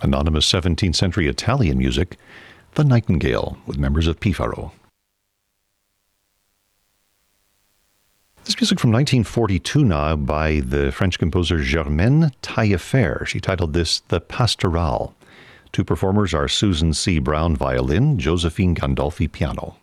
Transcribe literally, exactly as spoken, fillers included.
anonymous seventeenth century Italian music, The Nightingale, with members of Pifaro. This music from nineteen forty-two now by the French composer Germaine Taillefer. She titled this The Pastoral. Two performers are Susan C. Brown, violin, Josephine Gandolfi, piano.